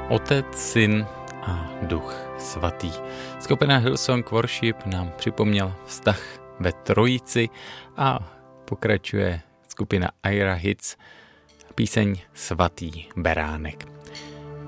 Otec, Syn a Duch Svatý. Skupina Hillsong Worship nám připomněl vztah ve trojici a pokračuje skupina Ira Hits, píseň Svatý beránek.